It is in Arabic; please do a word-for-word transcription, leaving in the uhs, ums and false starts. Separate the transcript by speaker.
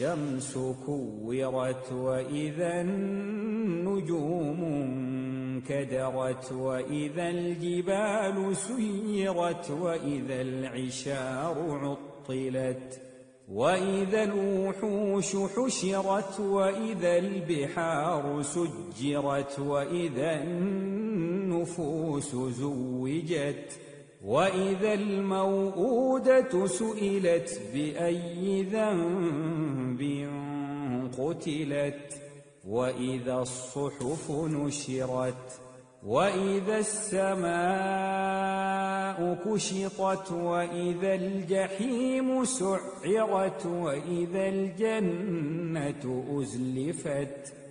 Speaker 1: الشمس كورت وإذا النجوم انكدرت وإذا الجبال سيرت وإذا العشار عطلت وإذا الوحوش حشرت وإذا البحار سجرت وإذا النفوس زوجت وإذا الموءودة سئلت بأي ذنب قتلت وإذا الصحف نشرت وإذا السماء كشطت وإذا الجحيم سعرت وإذا الجنة أزلفت